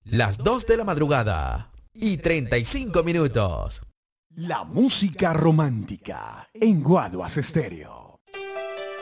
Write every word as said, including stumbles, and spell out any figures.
las dos de la madrugada y treinta y cinco minutos. La música romántica en Guaduas Estéreo.